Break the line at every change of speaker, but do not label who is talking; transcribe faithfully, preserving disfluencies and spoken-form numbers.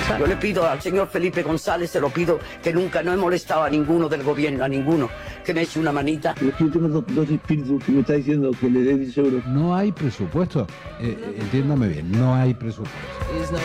Yo le pido al señor Felipe González, se lo pido, que nunca no he molestado a ninguno del gobierno, a ninguno, que me eche una manita.
Pero es que yo tengo dos, dos espíritus que me está diciendo que le dé diez euros.
No hay presupuesto. Eh, eh, entiéndame bien, no hay presupuesto.